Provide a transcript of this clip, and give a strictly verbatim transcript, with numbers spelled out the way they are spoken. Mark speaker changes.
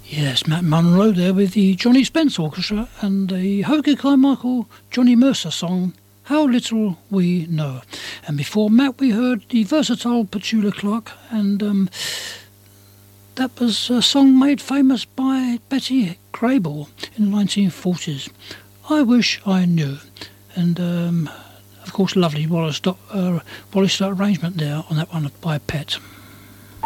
Speaker 1: Yes, Matt Munro there with the Johnny Spence Orchestra and the Hoagy Carmichael Johnny Mercer song, How Little We Know. And before Matt, we heard the versatile Petula Clark, and um, that was a song made famous by Betty Grable in the nineteen forties. I Wish I Knew. And, um, of course, lovely Wallace, uh, Wallace arrangement there on that one by Pet.